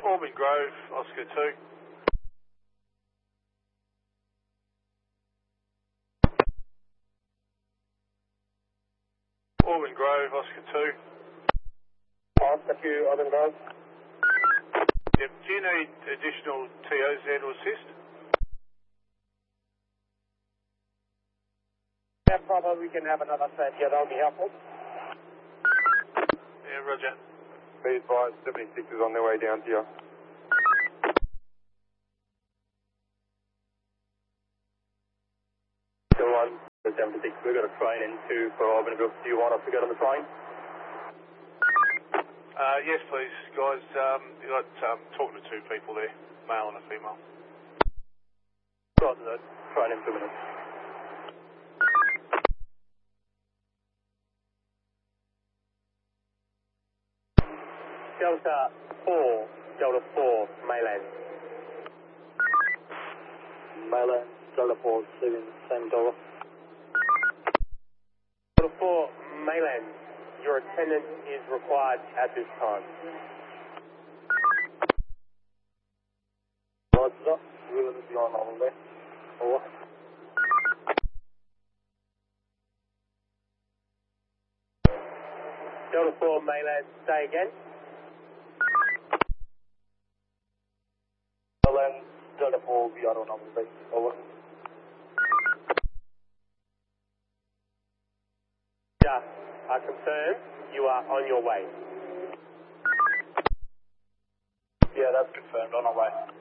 Auburn Grove, Oscar 2. Auburn Grove, Oscar 2. Oscar 2, Auburn Grove. Yep. Do you need additional TOs there to assist? Yeah, probably we can have another set here, that'll be helpful. Yeah, roger. Be advised, 76 is on their way down to you. Go on, the 76, we've got a train in 2 for Auburn Grove. Do you want us to get on the train? Yes, please, guys. You got talking to 2 people there, male and a female. Roger that. Train in 2 minutes. Delta 4, mainland. Mainland, Delta 4, same Delta. Delta 4, mainland. Your attendance is required at this time. Roger, we will be on all day. Over. Delta 4, mainland, say again. Mainland, Delta 4, we are on all day. Over. Yeah, I confirm you are on your way. Yeah, that's confirmed, on our way.